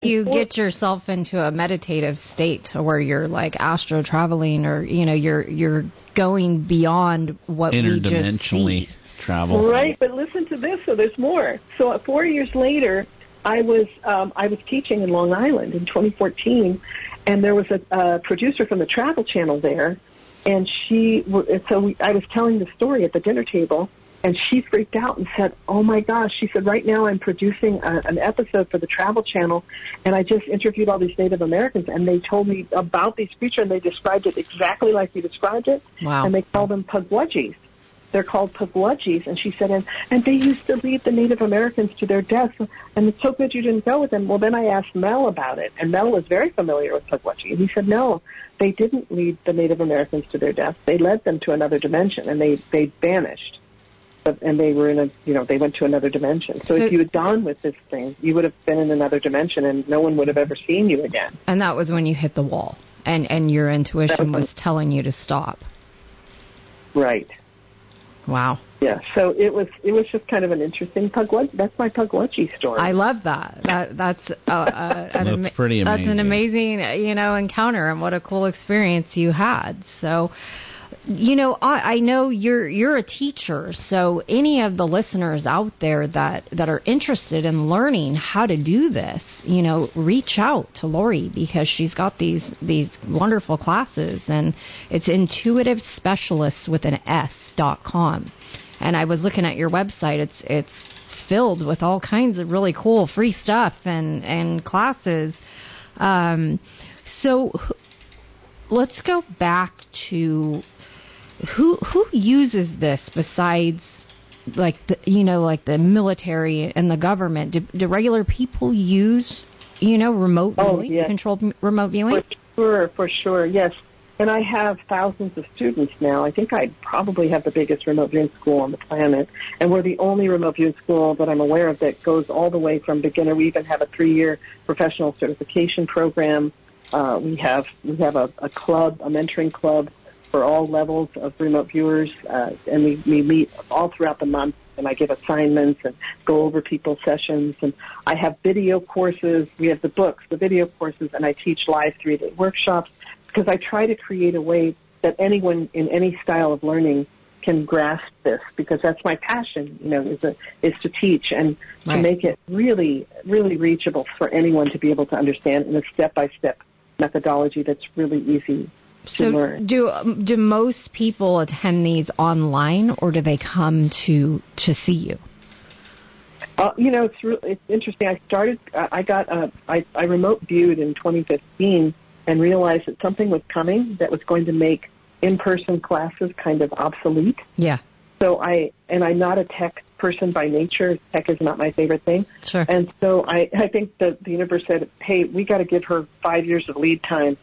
you get yourself into a meditative state where you're like astro traveling, or you're going beyond what we just see. Travel. Right, but listen to this. So there's more. So 4 years later, I was teaching in Long Island in 2014, and there was a producer from the Travel Channel there, and I was telling the story at the dinner table, and she freaked out and said, "Oh my gosh!" She said, "Right now I'm producing an episode for the Travel Channel, and I just interviewed all these Native Americans, and they told me about these creatures, and they described it exactly like you described it. Wow. And they call them Pukwudgies. They're called Pukwudgies." And she said, and they used to lead the Native Americans to their deaths, and it's so good you didn't go with them. Well, then I asked Mel about it, and Mel was very familiar with Pukwudgie, and he said, no, they didn't lead the Native Americans to their deaths. They led them to another dimension, and they vanished. And they were they went to another dimension. So if you had gone with this thing, you would have been in another dimension, and no one would have ever seen you again. And that was when you hit the wall, and your intuition was telling you to stop. Right. Wow. Yeah. So it was just kind of an interesting Pukwudgie. That's my Pukwudgie story. I love that. That's pretty amazing. That's an amazing encounter, and what a cool experience you had. So. I know you're a teacher, so any of the listeners out there that are interested in learning how to do this, reach out to Lori, because she's got these wonderful classes, and it's intuitivespecialists.com. And I was looking at your website. It's filled with all kinds of really cool free stuff and classes. So let's go back to who uses this besides the military and the government. Do regular people use remote viewing, yes. Controlled remote viewing? For sure, yes. And I have thousands of students now. I think I probably have the biggest remote viewing school on the planet, and we're the only remote viewing school that I'm aware of that goes all the way from beginner. We even have a 3-year professional certification program. We have a club, a mentoring club for all levels of remote viewers, and we meet all throughout the month, and I give assignments and go over people's sessions, and I have video courses. We have the books, the video courses, and I teach live 3-day workshops, because I try to create a way that anyone in any style of learning can grasp this, because that's my passion, is to teach and to make it really, really reachable for anyone to be able to understand in a step-by-step methodology that's really easy. So do most people attend these online, or do they come to see you? It's interesting. I remote viewed in 2015 and realized that something was coming that was going to make in-person classes kind of obsolete. Yeah. So I'm not a tech person by nature. Tech is not my favorite thing. Sure. And so I think the universe said, hey, we got to give her 5 years of lead time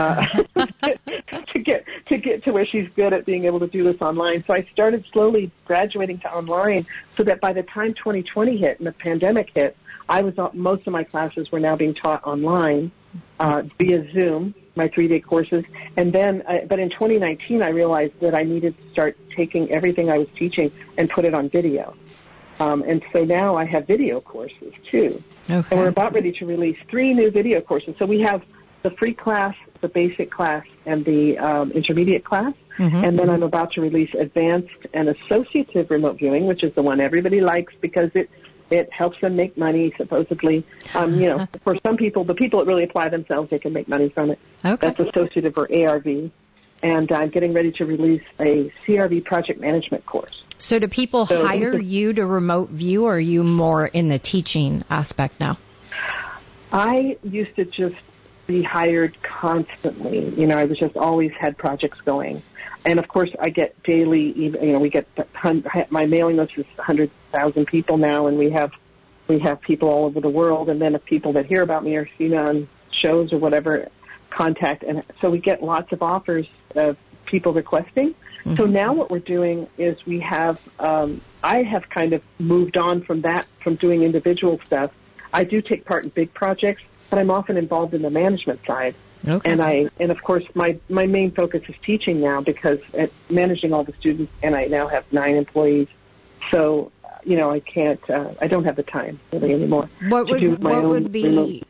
to get to where she's good at being able to do this online. So I started slowly graduating to online, so that by the time 2020 hit and the pandemic hit, most of my classes were now being taught online via Zoom, my 3-day courses. And then, but in 2019, I realized that I needed to start taking everything I was teaching and put it on video. And so now I have video courses too. Okay. And we're about ready to release 3 new video courses. So we have the free class, the basic class, and the intermediate class. Mm-hmm. And then I'm about to release advanced and associative remote viewing, which is the one everybody likes because it helps them make money, supposedly. For some people, the people that really apply themselves, they can make money from it. Okay. That's associative or ARV. And I'm getting ready to release a CRV project management course. So do people hire you to remote view, or are you more in the teaching aspect now? I used to just be hired constantly. I was just always had projects going. And, of course, I get daily, we get, my mailing list is 100,000 people now, and we have people all over the world, and then the people that hear about me or see me on shows or whatever contact. And so we get lots of offers of people requesting. Mm-hmm. So now what we're doing is we have, I have kind of moved on from doing individual stuff. I do take part in big projects, but I'm often involved in the management side. Okay. And of course my main focus is teaching now, because at managing all the students, and I now have 9 employees. So, I can't, I don't have the time really anymore. What would be